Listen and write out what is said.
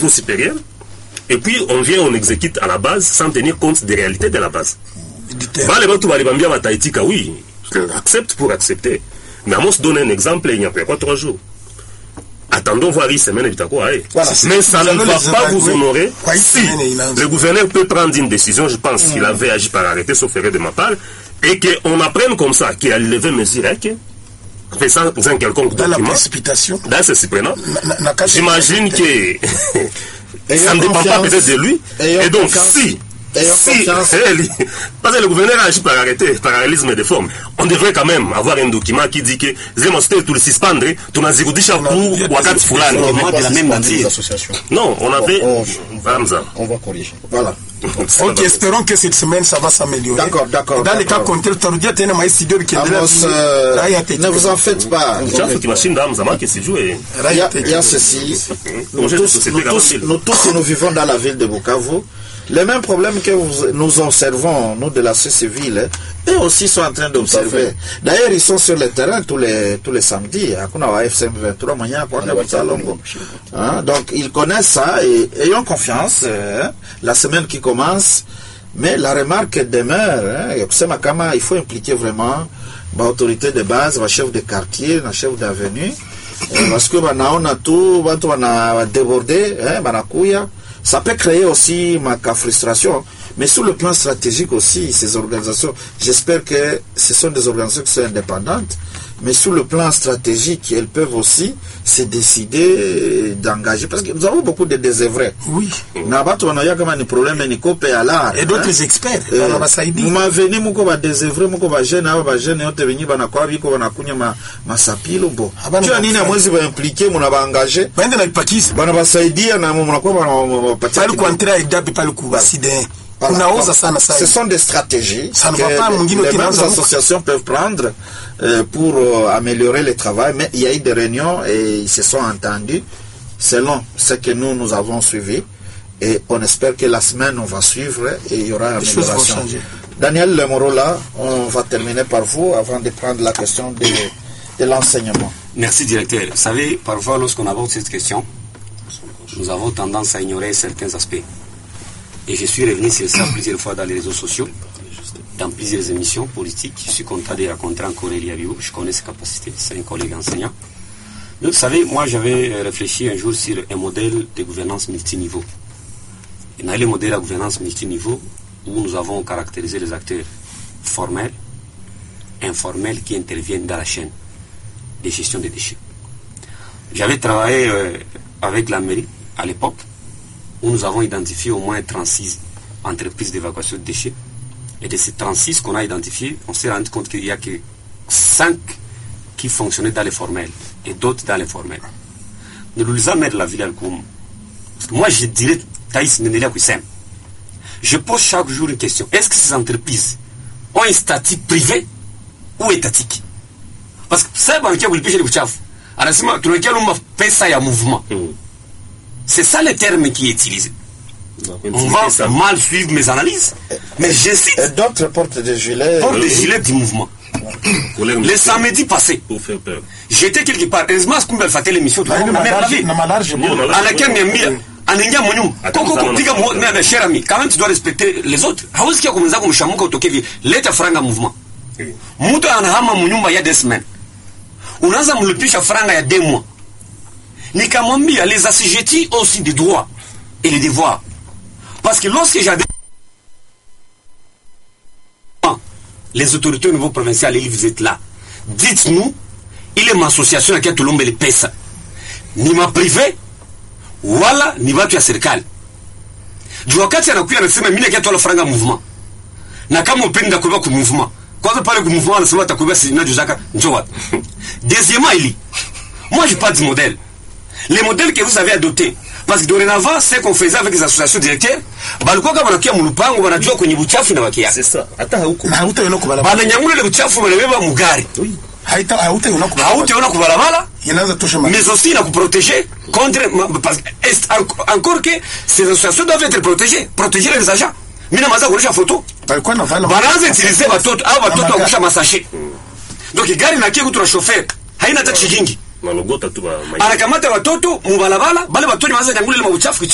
niveau supérieur, et puis on vient, on exécute à la base sans tenir compte des réalités de la base. Les gens qui ont Tahiti, oui, accepte pour accepter. Mais on se donne un exemple, il n'y a pas 3 jours. Attendons voir une semaine, voilà, mais ça ne va pas vous honorer si le gouverneur peut prendre une décision. Je pense qu'il avait agi par arrêté, sauf erreur de ma part, et qu'on apprenne comme ça, qu'il a levé mesure, fait ça dans un quelconque document. Dans la précipitation. Là, c'est surprenant. J'imagine que ça ne dépend pas peut-être de lui. Et donc, si parce que le gouverneur agit par arrêté, parallélisme de forme, on devrait quand même avoir un document qui dit que tout le suspendre, tout le zirudisha pour wakati fulani. De la même manière. Non, on avait. On va corriger. Voilà. Ok, espérons que cette semaine ça va s'améliorer. D'accord. Dans les cas contraires, tu as dit ne vous en faites pas. Il y a ceci. Nous tous nous vivons dans la ville de Bukavu. Les mêmes problèmes que nous observons, nous de la société civile, eux aussi sont en train d'observer. D'ailleurs, ils sont sur le terrain tous les samedis. Donc, ils connaissent ça et ayons confiance. La semaine qui commence, mais la remarque demeure. Il faut impliquer vraiment l'autorité de base, le chef de quartier, le chef d'avenue, parce que on a tout, on a débordé, ça peut créer aussi ma frustration, mais sur le plan stratégique aussi, ces organisations, j'espère que ce sont des organisations qui sont indépendantes, mais sur le plan stratégique, elles peuvent aussi se décider d'engager, parce que nous avons beaucoup de désœuvrés. Oui. Et d'autres experts. Vous m'avez dit, vous avez désœuvré, vous avez jeune, tu as dit, moi, je vais impliquer, vous avez engagé. Ce sont des stratégies que les mêmes associations peuvent prendre pour améliorer le travail, mais il y a eu des réunions et ils se sont entendus selon ce que nous avons suivi, et on espère que la semaine on va suivre et il y aura une amélioration. Daniel Lemorola, on va terminer par vous avant de prendre la question de l'enseignement. Merci, directeur. Vous savez, parfois lorsqu'on aborde cette question, nous avons tendance à ignorer certains aspects. Et je suis revenu sur ça plusieurs fois dans les réseaux sociaux, dans plusieurs émissions politiques. Je suis content de rencontrer encore Elie Abibou, je connais ses capacités, c'est un collègue enseignant. Donc, vous savez, moi j'avais réfléchi un jour sur un modèle de gouvernance multiniveau. Il y a le modèle de gouvernance multiniveau où nous avons caractérisé les acteurs formels, informels qui interviennent dans la chaîne de gestion des déchets. J'avais travaillé avec la mairie à l'époque, où nous avons identifié au moins 36 entreprises d'évacuation de déchets. Et de ces 36 qu'on a identifiées, on s'est rendu compte qu'il n'y a que 5 qui fonctionnaient dans les formels et d'autres dans les formels. Nous les avons mis de la ville à l'Koum. Parce que moi, je dirais, Thaïs Menelia Kouissem, je pose chaque jour une question. Est-ce que ces entreprises ont un statut privé ou étatique? Parce que ça, c'est le péché de Bouchaf. Alors, c'est on fait ça, il y a un mouvement. C'est ça le terme qui est utilisé. On va mal suivre mes analyses, mais j'insiste. D'autres portent des gilets. Portent des gilets du mouvement. Le samedi passé, j'étais quelque part. Heureusement, ce qu'on a fait l'émission de à laquelle mes chers amis, quand même tu dois respecter les autres. Mouvement. Mtu anahama mnyumba ya 2 semaines. Unaanza mlipisha franga ya 2 mois. Nikamwambia les assujettis ont aussi des droits et les devoirs. Parce que lorsque j'avais les autorités au niveau provincial, vous êtes là. Dites-nous, il est ma association qui a tout le monde les pesa. Ni ma privé, wala ni watu ya serikali. Juu wakati anakuja anasema mimi ndio toa franga mouvement. Na kama upenda kuwa kwa mouvement. Kwanza pale kwa mouvement anasema atakuwa si na juzaka njoo. Deuxièmement, moi je parle du modèle. Les modèles que vous avez adoptés. Parce que dorénavant, ce qu'on faisait avec les associations directeurs, balikuwa kama wanakia mulupango wanajua kwenye buchafu na wakia. C'est ça. Hata huko. Hautaona kubalabala. Bananyangula ile buchafu wanabeba mugari. Oui. Hautaona kubalabala. Hautaona kubalabala. Inaanza tosha mali. Mais aussi na kuprotéger contre parce encore que ces associations doivent être protégées, protéger les agents. Mina maza kuonesha photo. Balikuwa na vala. Banaanza utiliser watoto au watoto wakusha masashe. Donc gari na kia kutoa chauffeur. Haina hata shilingi. Malogota tu ba. Anakamata watoto mubalabala, bale watoto wanaanza nyangula ile mabuchafu.